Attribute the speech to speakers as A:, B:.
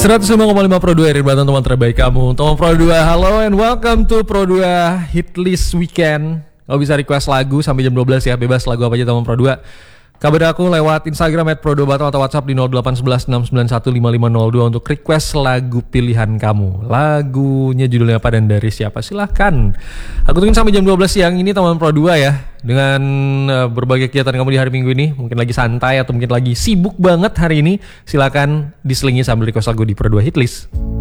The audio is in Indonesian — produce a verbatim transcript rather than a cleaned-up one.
A: seratus lima koma lima Pro dua dari Banten, teman terbaik kamu. Teman Pro dua, halo and welcome to Pro dua Hitlist Weekend. Kau bisa request lagu sampai jam dua belas ya, bebas lagu apa aja teman Pro dua. Kabar aku lewat Instagram at Pro dua Batam atau WhatsApp di nol delapan satu satu enam sembilan satu lima lima nol dua untuk request lagu pilihan kamu. Lagunya judulnya apa dan dari siapa, silahkan. Aku tungguin sampai jam dua belas siang ini teman Pro dua ya. Dengan uh, berbagai kegiatan kamu di hari Minggu ini, mungkin lagi santai atau mungkin lagi sibuk banget hari ini, silahkan diselingi sambil request lagu di Pro dua Hitlist.